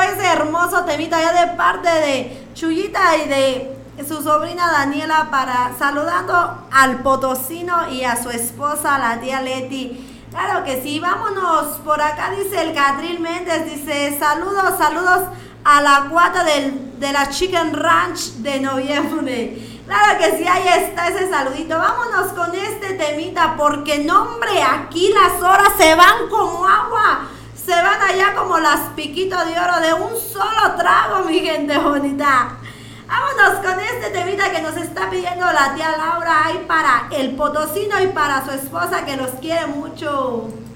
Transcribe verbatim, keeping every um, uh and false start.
ese hermoso temita ya de parte de Chuyita y de su sobrina Daniela, para saludando al potosino y a su esposa, la tía Leti. Claro que sí, vámonos por acá, dice el Catril Méndez, dice saludos, saludos a la cuata del, de la Chicken Ranch de noviembre. Claro que sí, ahí está ese saludito. Vámonos con este temita, porque no, hombre, aquí las horas se van como agua. Se van allá como las piquitos de oro de un solo trago, mi gente bonita. Vámonos con este temita que nos está pidiendo la tía Laura, ahí para el potosino y para su esposa, que los quiere mucho.